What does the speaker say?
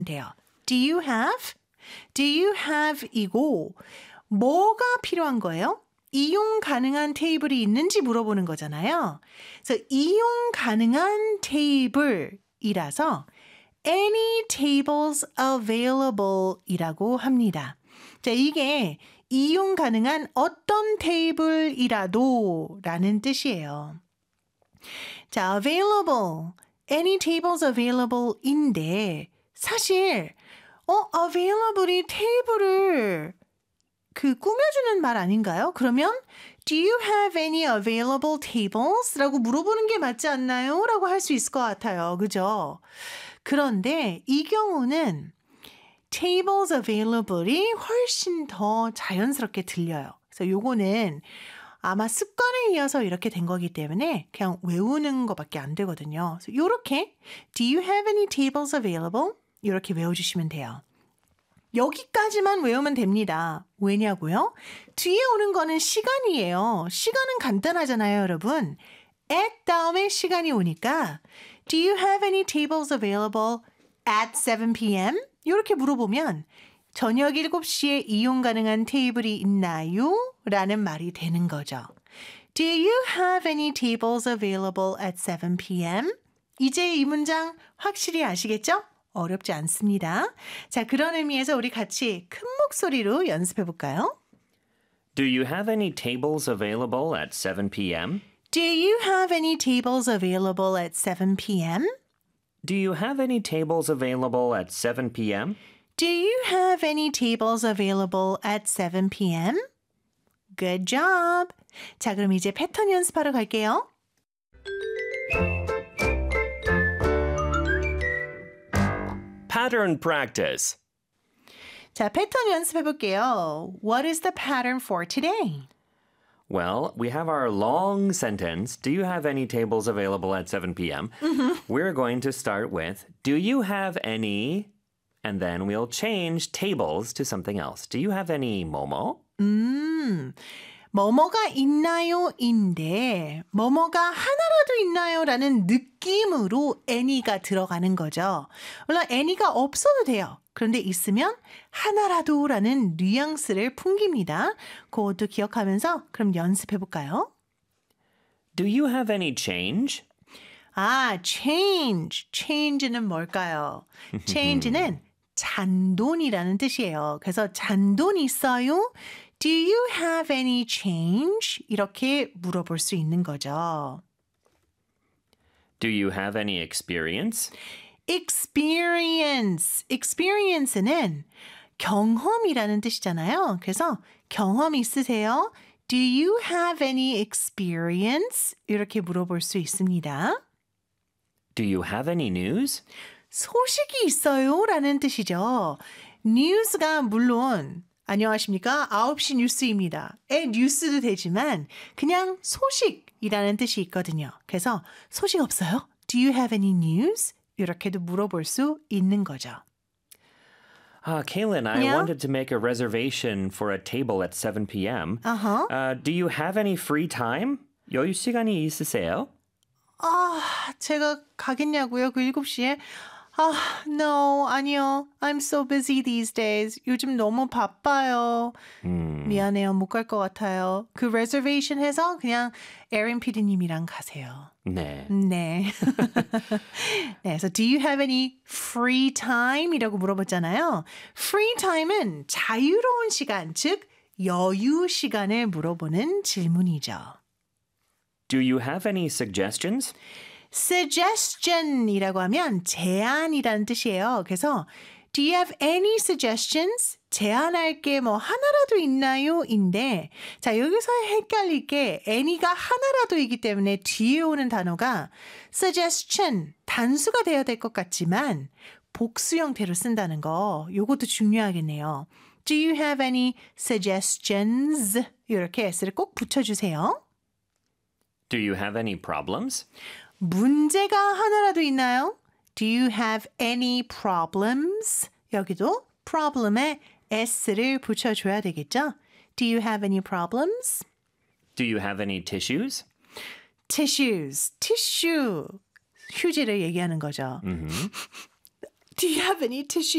돼요. Do you have? Do you have 이고 뭐가 필요한 거예요? 이용 가능한 테이블이 있는지 물어보는 거잖아요. 그래서 이용 가능한 테이블이라서 any tables available 이라고 합니다. 자, 이게 이용 가능한 어떤 테이블이라도 라는 뜻이에요. 자, available, any tables available 인데 사실 available이 테이블을 꾸며주는 말 아닌가요? 그러면 Do you have any available tables? 라고 물어보는 게 맞지 않나요? 라고 할 수 있을 것 같아요. 그죠? 그런데 이 경우는 tables available이 훨씬 더 자연스럽게 들려요. 그래서 요거는 아마 습관에 이어서 이렇게 된 거기 때문에 그냥 외우는 것밖에 안 되거든요. 그래서 요렇게 Do you have any tables available? 이렇게 외워주시면 돼요. 여기까지만 외우면 됩니다. 왜냐고요? 뒤에 오는 거는 시간이에요. 시간은 간단하잖아요, 여러분. at 다음에 시간이 오니까 Do you have any tables available at 7 p.m.? 이렇게 물어보면 저녁 7시에 이용 가능한 테이블이 있나요? 라는 말이 되는 거죠. Do you have any tables available at 7 p.m.? 이제 이 문장 확실히 아시겠죠? 어렵지 않습니다. 자, 그런 의미에서 우리 같이 큰 목소리로 연습해 볼까요? Do you have any tables available at 7 p.m.? Do you have any tables available at 7 p.m.? Do you have any tables available at 7 p.m.? Do you have any tables available at 7 p.m.? Good job. 자, 그럼 이제 패턴 연습하러 갈게요. Pattern practice. 자, 패턴 연습해 볼게요. What is the pattern for today? Well, we have our long sentence. Do you have any tables available at 7 p.m.? We're going to start with, do you have any? And then we'll change tables to something else. Do you have any 뭐뭐? 뭐뭐가 있나요? 인데 뭐뭐가 하나라도 있나요? 라는 느낌으로 any가 들어가는 거죠. 물론 any가 없어도 돼요. 그런데 있으면 하나라도 라는 뉘앙스를 풍깁니다. 그것도 기억하면서 그럼 연습해 볼까요? Do you have any change? 아, change. change는 뭘까요? change는 잔돈이라는 뜻이에요. 그래서 잔돈 있어요? Do you have any change? 이렇게 물어볼 수 있는 거죠. Do you have any experience? experience는 경험이라는 뜻이잖아요. 그래서 경험 있으세요? Do you have any experience? 이렇게 물어볼 수 있습니다. Do you have any news? 소식이 있어요? 라는 뜻이죠. news가 물론 안녕하십니까? 9시 뉴스입니다. 뉴스도 되지만 그냥 소식이라는 뜻이 있거든요. 그래서 소식 없어요? Do you have any news? 이렇게도 물어볼 수 있는 거죠. Kaylin, I Yeah? wanted to make a reservation for a table at 7 p.m. Do you have any free time? 여유 시간이 있으세요? 제가 가겠냐고요? 그 7시에? No, 아니요. I'm so busy these days. 요즘 너무 바빠요. 미안해요. 못 갈 것 같아요. 그 reservation 해서 그냥 에린 PD님이랑 가세요. 네. 네. 네, 그래서 do you have any free time? 이라고 물어봤잖아요. free time은 자유로운 시간, 즉 여유 시간을 물어보는 질문이죠. Do you have any suggestions? suggestion이라고 하면 제안이라는 뜻이에요. 그래서 do you have any suggestions? 제안할 게 뭐 하나라도 있나요? 인데 자 여기서 헷갈릴 게 any가 하나라도이기 때문에 뒤에 오는 단어가 suggestion 단수가 되어야 될 것 같지만 복수 형태로 쓴다는 거 요것도 중요하겠네요. Do you have any suggestions? 이렇게 s를 꼭 붙여주세요. Do you have any problems? 문제가 하나라도 있나요? Do you have any problems? 여기도 problem에 s를 붙여줘야 되겠죠? Do you have any problems? Do you have any tissues? tissues, tissue, 휴지를 얘기하는 거죠. Do you have any tissues?